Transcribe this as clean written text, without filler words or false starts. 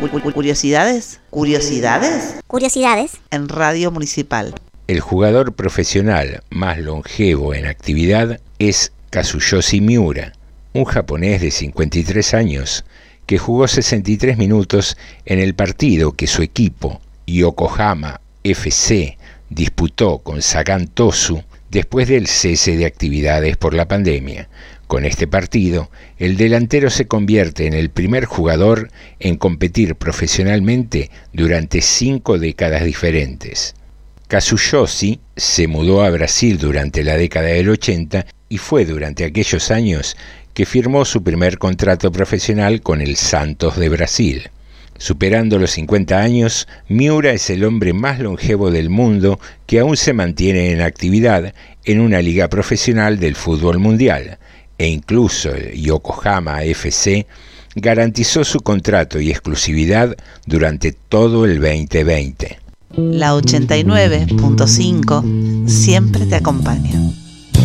Curiosidades. Curiosidades. Curiosidades. En Radio Municipal. El jugador profesional más longevo en actividad es Kazuyoshi Miura, un japonés de 53 años que jugó 63 minutos en el partido que su equipo, Yokohama FC, disputó con Sagan Tosu después del cese de actividades por la pandemia. Con este partido, el delantero se convierte en el primer jugador en competir profesionalmente durante 5 décadas diferentes. Kazuyoshi se mudó a Brasil durante la década del 80 y fue durante aquellos años que firmó su primer contrato profesional con el Santos de Brasil. Superando los 50 años, Miura es el hombre más longevo del mundo que aún se mantiene en actividad en una liga profesional del fútbol mundial, e incluso el Yokohama FC garantizó su contrato y exclusividad durante todo el 2020. La 89.5 siempre te acompaña.